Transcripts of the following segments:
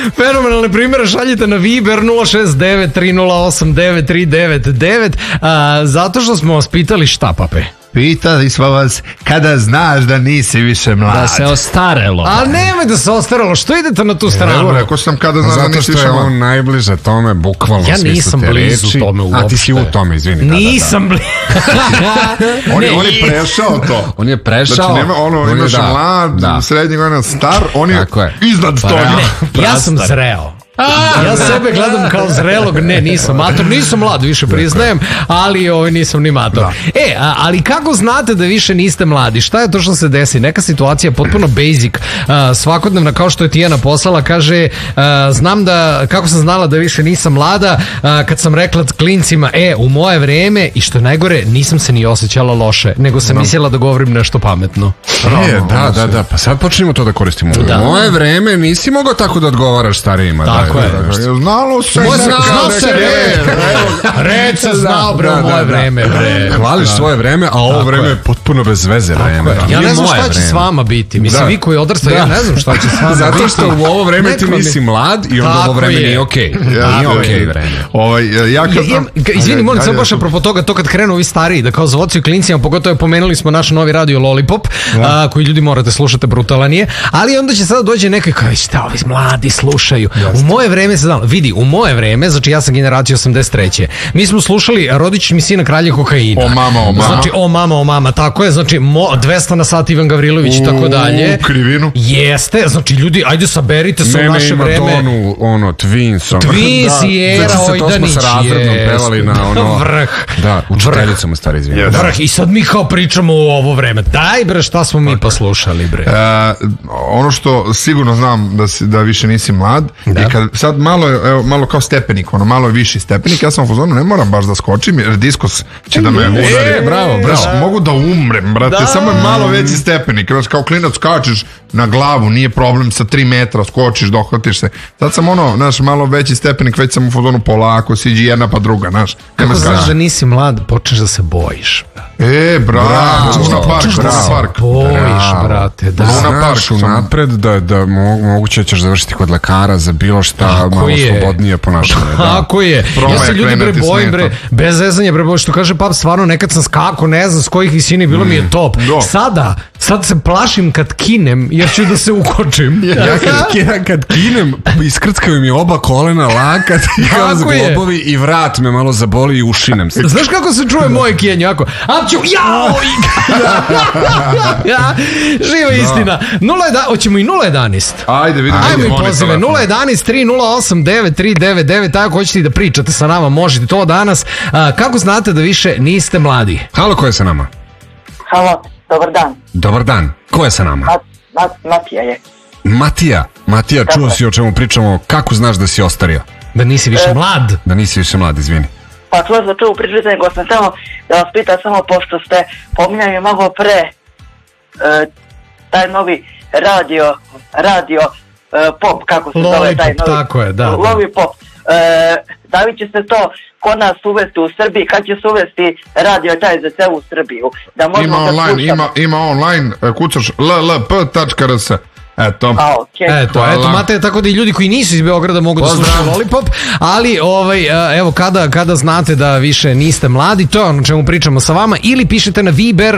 Fenomenalne primjere šaljite na Viber 069-308-9399 zato što smo vas pitali šta, Pape? Pitali smo vas kada znaš da nisi više mlad. Da se ostarelo. A nemoj da se ostarelo, što idete na tu stranu? Evo, rekao sam kada znaš da nisi više mlad. Zato što je on najbliže tome, bukvalno ja nisam blizu reči. Tome uopšte. A ti si u tome, izvini. Nisam blizu. On je prešao to. On je prešao. Znači, imaš mlad, srednji godina, star, on je iznad toga. Ja sam zreo. Ja sebe gledam kao zrelog, nisam mator, nisam mlad, više priznajem, ali nisam ni mator. Ali kako znate da više niste mladi? Šta je to što se desi? Neka situacija potpuno basic, svakodnevna, kao što je Tijana poslala, kaže, znam da, kako sam znala da više nisam mlada, kad sam rekla klincima, u moje vreme, i što je najgore, nisam se ni osjećala loše, nego sam mislila da govorim nešto pametno. Da, pa sad počnemo to da koristimo. U moje vreme nisi mogao tako da odgovaraš starijima. Tako je. Znalo se. Red se znao, bre, u moje vreme, bre. Hvališ svoje vreme, a ovo vreme je potpuno bez veze vreme. Ja ne znam šta će s vama biti. Mislim, vi koji odrastaju, ja ne znam šta će s vama biti. Zato što u ovo vreme ti nisi mlad i onda ovo vreme nije okej. Nije okej vreme. Izvini, molim se baš apropo toga, to kad krenu ovi stariji, da kao zavociju klincima, pogotovo pomenuli smo naš novi radio Lollipop, koji ljudi morate slušate, brutalan je, ali onda će sada dođe neko i kao, šta ovi mladi slušaju. U moje vreme se znalo, vidi, u moje vreme, znači ja sam generacija 83. Mi smo slušali Rodić mi sina kralje kokaina. O mama. Znači, o mama, tako je, znači 200 na sat Ivan Gavrilović i tako dalje. Krivinu. Jeste, znači ljudi, ajde saberite se u naše vreme. Madonu, Twins. Twins i Era Ojdanić je. Sa razrednom pevali na vrh. Da, učiteljicom u stari izvini. Vrh, i sad mi kao pričamo u ovo vreme. Daj bre, šta smo mi poslušali bre? Ono što sigurno znam da više nisi mlad, i kad sad malo kao stepenik, malo viši stepenik, ja sam u fazonu, ne moram baš da skočim, jer diskos će da me udari. Bravo. Mogu da umrem, brate, samo je malo veći stepenik, znaš, kao klinac skačeš na glavu, nije problem, sa 3 metra skočiš, dohvatiš se. Sad sam malo veći stepenik, već sam u fazonu polako, siđi jedna pa druga, znaš. Kako znaš da nisi mlad, počneš da se bojiš. Bravo, Luna Park. Bojiš, brate, da. Luna Park unapred, da moguće ćeš završiti kod lekara za bilo šta, malo slobodnije ponašanje. Tako je. Ja se ljudi bojim, bez zezanja, što kaže pap, stvarno nekad sam skako, ne znam s kojih visini, bilo mi je top. Sad se plašim kad kinem, jer ću da se ukočim. Ja kad kinem, iskrckaju mi oba kolena, lakat i kao zglobovi i vrat me malo zaboli i ušinem se. Znaš kako se čuje moje kijenje? Apću, živa istina. Hoćemo i 011. Ajde, vidimo. Ajmo i pozive. 011-308-9399. Tako hoćete i da pričate sa nama, možete to danas. Kako znate da više niste mladi? Halo, ko je sa nama? Halo, dobar dan. Dobar dan. Ko je sa nama? Matija je. Matija, čuo si o čemu pričamo. Kako znaš da si ostario? Da nisi više mlad. Da nisi više mlad, izvini. Pa čuo sam to u priču, nego sam samo da vas pitam, samo pošto ste pominjali malo pre taj novi radio pop, kako se zove taj novi. Tako je, da. Lollipop. Da li će se to kod nas uvesti u Srbiji, kad će se uvesti radio taj za celu Srbiju? Da ima online, ima online, kucaš llp.rs. Eto. Eto, Mateja, tako da i ljudi koji nisu iz Beograda mogu da slušaju Lollipop, ali evo kada znate da više niste mladi, to je ono čemu pričamo sa vama, ili pišete na Viber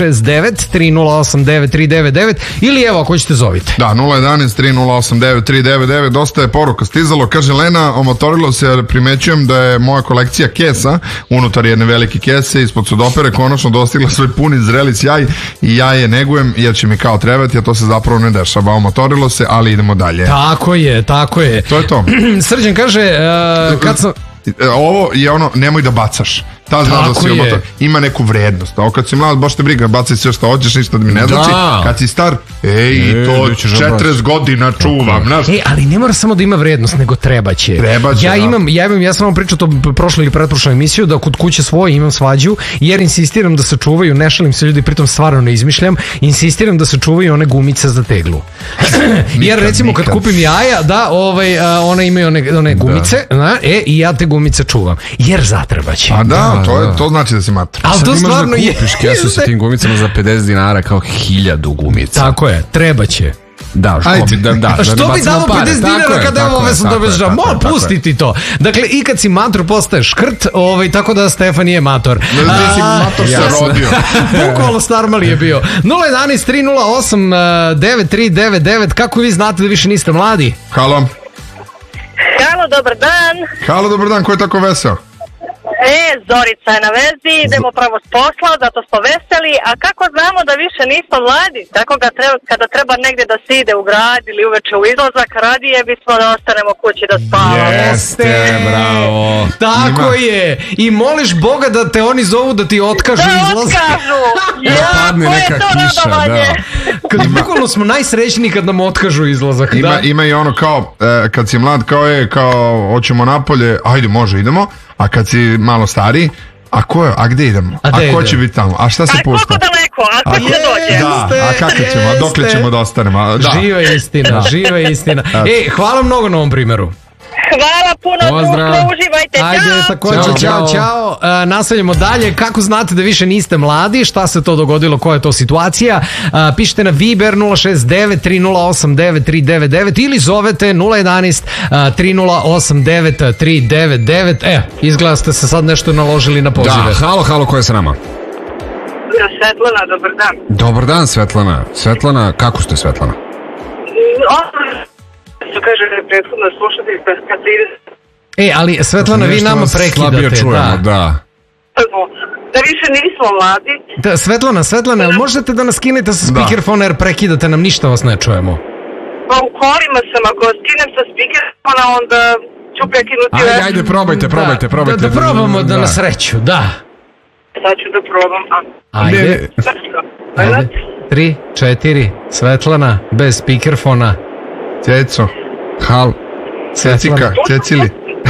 069-308-9399 ili evo ako hoćete zovite. Da, 011-308-9399, dosta je poruka stizalo, kaže Lena, omotorilo se jer primećujem da je moja kolekcija kesa, unutar jedne velike kese ispod sudopere, konačno dostigla svoj puni zreli sjaj i ja je negujem jer će mi kao trebati, a to se zapravo ne dešava. Omotorilo se, ali idemo dalje. Tako je. To je to. Srđan kaže, kad sam... Ovo je ono, nemoj da bacaš. Ta zna da si omotor. Ima neku vrednost. A kad si mlad, baš te briga, bacaj sve što hoćeš, ništa da mi ne znači. Kad si star, to 40 godina čuvam. Ali ne mora samo da ima vrednost, nego treba će. Ja sam vam pričao to prošlo ili pretprošlo emisiju, da kod kuće svoje imam svađu, jer insistiram da se čuvaju, ne šalim se ljudi, pritom stvarno ne izmišljam, insistiram da se čuvaju one gumice za teglu. Jer recimo kad kupim jaja, da, one imaju one gumice, i ja te gumice čuvam. Jer zatreba će. A da, to znači da si mater. Ali to stvarno je. Kupiš kesu sa tim gumicama za 50 dinara kao 1000 gumica. Tako je, treba će. Da, što bi dao 50 dinara kada je ovo sam dobio žao? Moram pustiti to. Dakle, i kad si mator postaješ škrt, tako da Stefan je mator. Mator se rodio. Bukvalno Starmali je bio. 011-308-9399. Kako vi znate da više niste mladi? Halo. Halo, dobar dan. Halo, dobar dan, ko je tako veseo? Zorica je na vezi, idemo pravo s posla, zato smo veseli, a kako znamo da više nismo mladi? Tako kada treba negdje da se ide u grad ili uveče u izlazak, radije bismo da ostanemo kući da spavamo. Jeste, bravo. Tako je. I moliš Boga da te oni zovu da ti otkažu izlazak. Da otkažu! Padne neka kiša, da. Bukvalno smo najsrećniji kad nam otkažu izlazak. Ima i ono kao, kad si mlad, kao hoćemo napolje, ajde može, idemo. A kad si malo stariji, a gdje idemo? A ko će biti tamo? A šta se pušta? Koliko daleko? A ko će dođe? Da, a kako ćemo? A dokle ćemo da ostanemo? Živa istina. Hvala mnogo na ovom primjeru. Hvala puno, društvo, uživajte, čao! Ajde, također, čao. Nastavljamo dalje. Kako znate da više niste mladi? Šta se to dogodilo? Koja je to situacija? Pišite na Viber 069-308-9399 ili zovete 011-308-9399. Izgleda ste se sad nešto naložili na pozive. Da, halo, ko je sa nama? Svetlana, dobar dan. Dobar dan, Svetlana. Svetlana, kako ste, Svetlana? Što kaže da je prethodno slušati kad se ide... ali Svetlana, vi nama prekidate. Čujemo, da. Da više nismo mladi. Svetlana, možete da nas skinete sa speakerfona jer prekidate nam, ništa vas ne čujemo. Pa u kolima sam, ako skinem sa speakerfona, onda ću prekinuti... Ajde, probajte. Da probamo da na sreću, da. Sad ću da probam, Ajde. 3, 4, Svetlana, bez speakerfona. Ceco. Cecili.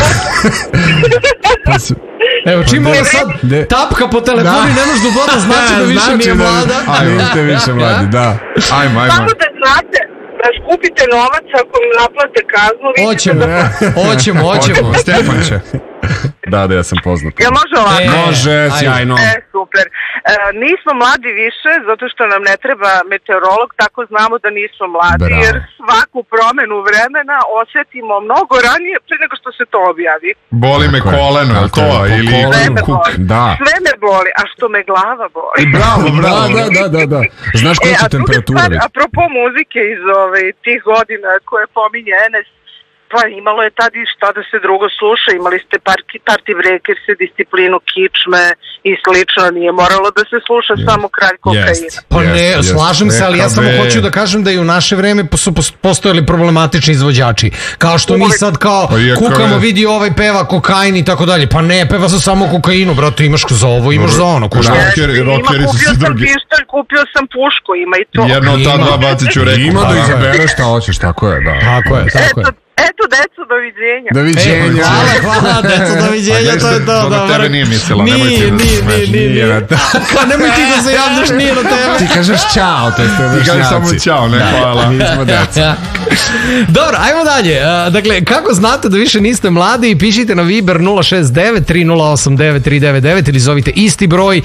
Evo, čim ovo sad tapka po telefonu i ne možeš da znači da više nije mlada. Niste više mladi, da. Ajmo. Samo da znate da skupite novac ako mi naplate kaznu. Hoćemo. Stefan će. Da, ja sam poznat. Ja može ovako? Može, sjajno. Super. Nismo mladi više zato što nam ne treba meteorolog, tako znamo da nismo mladi. Bravo. Jer svaku promenu vremena osjetimo mnogo ranije pre nego što se to objavi. Boli me koleno, to ili kuk. Sve me boli, a što me glava boli. Bravo. Da. Znaš koja su temperature? Apropo muzike iz tih godina koje pominje Enes, pa imalo je tad i šta da se drugo sluša, imali ste Party Breakers, Disciplinu, Kičme i slično, nije moralo da se sluša samo Kralj kokaina. Pa ne, slažem se, ali ja samo hoću da kažem da i u naše vreme su postojali problematični izvođači, kao što mi sad kao kukamo, vidi ovaj peva kokain i tako dalje, pa ne, peva se samo kokainu, brate, imaš za ovo, imaš za ono. Rockeri su se drugi. Kupio sam pušku, ima i to. Jedno od ta dva bacit ću reku. Ima da izabereš šta hoćeš, tako je, da. Tako je. Eto, deco, doviđenja. Doviđenja. Hvala, deco, doviđenja, to je to. To na tebe nije mislila, Nije. Kao nemoj ti da se javljaš, nije na tebe. Ti kažeš čao, to je Ti kažeš samo čao, ne, hvala. Nismo deca. Dobro, ajmo dalje. Dakle, kako znate da više niste mladi, pišite na Viber 069-308-9399 ili zovite isti broj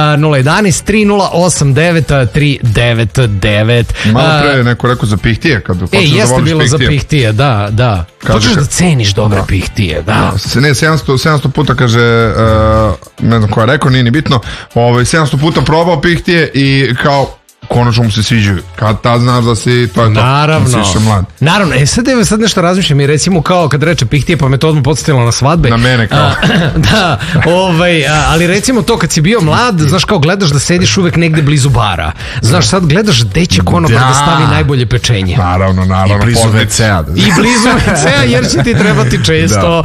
011-308-9399. Malo pre neko rekao za pihtije. Jeste bilo za pihtije, da. Hoćeš da ceniš dobre pihtije, da. Ne, 700 puta kaže, ne znam koja je rekao, nije ni bitno, 700 puta probao pihtije i kao konačno mu se sviđaju. Kad ta znaš da si, to je to. Naravno, sad nešto razmišljam i recimo kao kad reče pihtije pa me to odmah podsjetilo na svadbe. Na mene kao. Da, ali recimo to kad si bio mlad, znaš kao gledaš da sediš uvek negde blizu bara. Znaš, sad gledaš gde će konobar da stavi najbolje pečenje. Naravno. I blizu WC-a. I blizu WC-a jer će ti trebati često.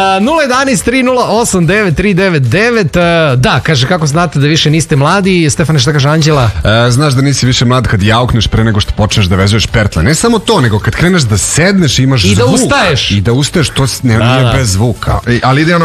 011-308-9399. Da, kaže kako znate da više niste mladi. Stefane, šta kaže Anđela? Znaš da nisi više mlad kad jaukneš pre nego što počneš da vezuješ pertle. Ne samo to, nego kad kreneš da sedneš i imaš zvuk. I da ustaješ, to nije bez zvuka. Ali ide ono...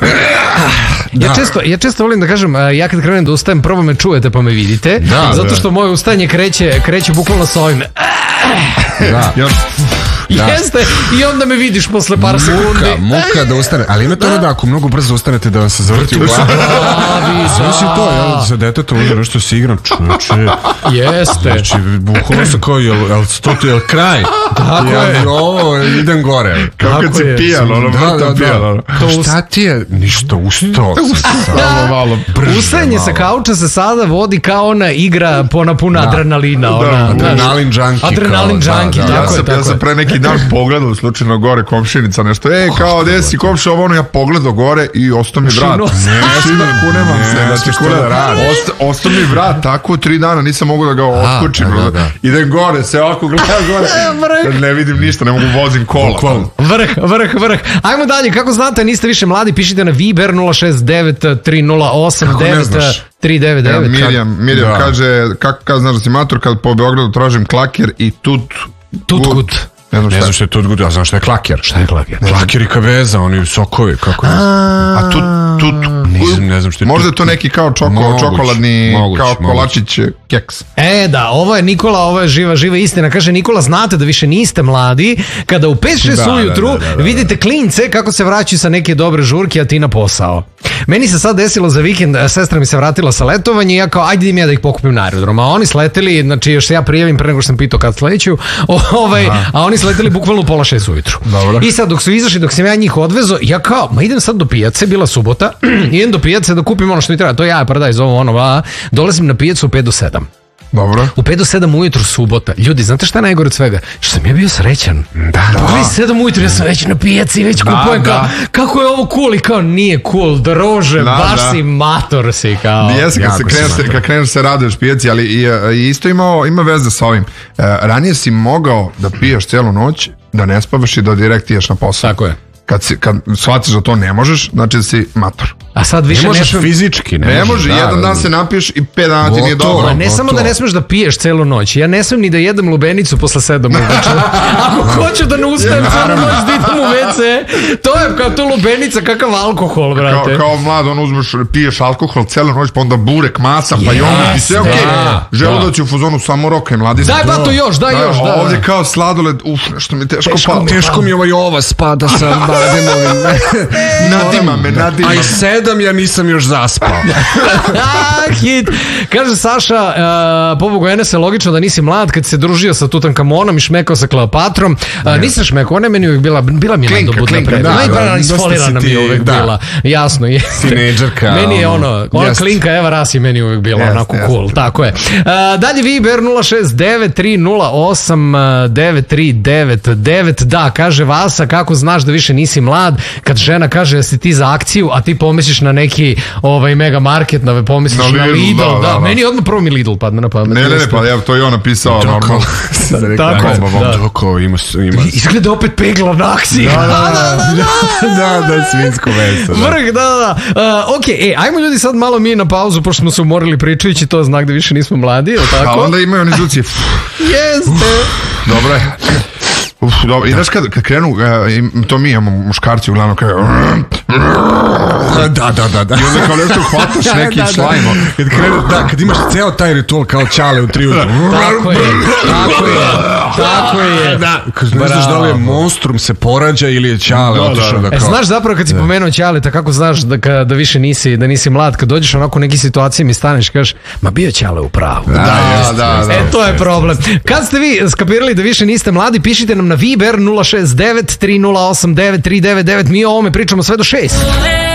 Ja često volim da kažem, ja kad krenem da ustajem, prvo me čujete pa me vidite, zato što moje ustajanje kreće bukvalno s ovim. Jeste, i onda me vidiš posle par sekundi. Muka da ustane, ali ima to da ako mnogo brzo ustanete da vam se zavrti u glavu. Znači to, ja sa detetom onda nešto se igram, čoveče. Jeste. Znači, bukvalno sam kao, jel kraj? Tako je. Ovo, idem gore. Kao kad si pijan, ono, vrta pijan. Šta ti je? Ništa, ustao sam. Malo brže. Ustajanje sa kauča se sada vodi kao ona igra puna adrenalina. Adrenalin junkie. Adrenalin junkie, tako je. Ja sam pre neki dan pogledao slučajno gore komšinica nešto. Kao gde si komša ovo, ja pogledao gore i ostao mi vrat. Ostao mi vrat, tako 3 dana nisam mogu da ga otkočim. Idem gore, se ovako gledam gore. Ne vidim ništa, ne mogu vozim kola. Vrh. Ajmo dalje, kako znate, niste više mladi, pišite na Viber 069-308-939. Mirjam kaže, kako znaš da si mator, kad po Beogradu tražim klaker i Tutgut. Ne znam što je Tutgut, ja znam što je klaker. Šta je klaker? Klaker i kaveza, oni sokovi, kako ne znam. A ne znam što je možda je to neki kao čokoladni, kao kolačić keks. Da, ovo je Nikola, ovo je živa istina. Kaže Nikola, znate da više niste mladi kada u 5-6 ujutru vidite klince kako se vraćaju sa neke dobre žurke, a ti na posao. Meni se sad desilo za vikend, sestra mi se vratila sa letovanja i ja kao, ajde idem ja da ih pokupim na aerodromu. A oni sleteli, znači još se ja prijavim pre nego što sam pitao kad sleću, a oni sleteli bukvalno u 5:30 ujutru. I sad dok su izašli, dok sam ja njih odvezo, ja kao, idem sad do pijace, bila subota, idem do pijace da kupim ono što mi treba, to ja paradajz, dolazim na pijacu u 5 do 7. Dobro. U 5 do 7 ujutru subota. Ljudi, znate šta je najgore od svega? Što sam ja bio srećan. U 7 ujutru ja sam već na pijaci i već kupujem kao, kako je ovo cool i kao nije cool, drože, baš si mator si kao. Jesi, kad kreneš se raduješ pijaci, ali isto ima veze sa ovim. Ranije si mogao da piješ cijelu noć, da ne spavaš i da direkt ideš na posao. Tako je. Kad shvatiš da to ne možeš, znači da si mator. A sad više ne možeš fizički. Ne može, jedan dan se napiješ i 5 dana ti nije dobro. A ne samo da ne smeš da piješ celu noć, ja ne smem ni da jedem lubenicu posle 7 uveče. Ako hoću da ne ustajem celu noć da idem u WC, to je kao to lubenica, kakav alkohol, brate. Kao mlad, uzmeš, piješ alkohol celu noć, pa onda burek, masa, pa jogurt i sve okej. Želo da će u fazonu samo roka i mladi. Daj ba to još, daj još. Ovdje kao sladoled, nešto mi teško palo. Teško mi ovaj ovas pada sa bademovim. Nadima me. A i 7 ja nisam još zaspao. Hit. Kaže Saša, pobogu Enese, logično da nisi mlad kad se družio sa Tutankamonom i šmekao sa Kleopatrom. Nisam šmekao, ona je meni uvijek bila mi nadobudna predna. Najprana isfolirana mi je uvijek bila. Jasno je. Tinejdžerka. Meni je ona klinka Eva Ras je meni uvijek bila onako cool. Tako je. Dalje Viber 069-308-939. Da, kaže Vasa, kako znaš da više nisi mlad kad žena kaže da si ti za akciju, a ti pomisliš na neki mega market, pomisliš na Lidl. Da, meni odmah prvo mi Lidl padne na pamet. Ne, pa ja to i ona pisao normalno. Tako, ima. Izgleda opet pegla na akciji. Da, svinsko meso. Vrh, da. Ok, ajmo ljudi sad malo mi na pauzu, pošto smo se umorili pričajući, to je znak da više nismo mladi, ili tako? A onda imaju oni zvuci. Jeste. Dobro je. Dobro, i znaš kad krenu, to mi imamo muškarci uglavnom kada da. I onda kao nešto hvataš neki slajmo. Kad imaš ceo taj ritual kao Čale u 3 ujutru. Tako je. Kad ne znaš da li je monstrum se porađa ili je Čale otišao da kao... Znaš zapravo kad si pomenuo Čaleta, kako znaš da više nisi mlad, kad dođeš onako u neki situaciji mi staneš i kažeš, ma bio Čale u pravu. Da. To je problem. Kad ste vi skapirali da više niste mladi, pišite nam na Viber 069-308-939. Mi o ovome pričamo sve do 6.